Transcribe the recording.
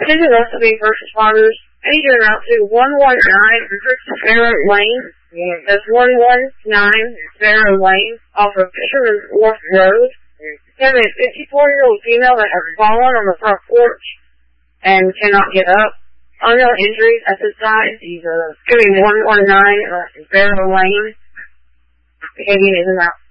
Attention Recipe First Responders. Agent route to 119 Sparrow Lane. That's 119 Sparrow Lane off of Fisherman's Wharf Road. We have a 54-year-old female that has fallen on the front porch and cannot get up. Unknown injuries at this time. She's 119 Sparrow Lane. The alien is in that